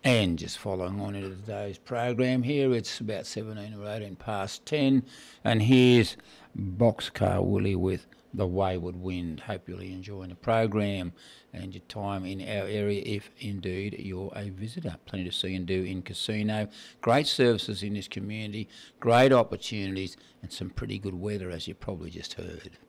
And just following on into today's program here, it's about 17 or 18 past 10, and here's Boxcar Willie with The Wayward Wind. Hope you'll be enjoying the program and your time in our area, if indeed you're a visitor. Plenty to see and do in Casino. Great services in this community, great opportunities, and some pretty good weather, as you probably just heard.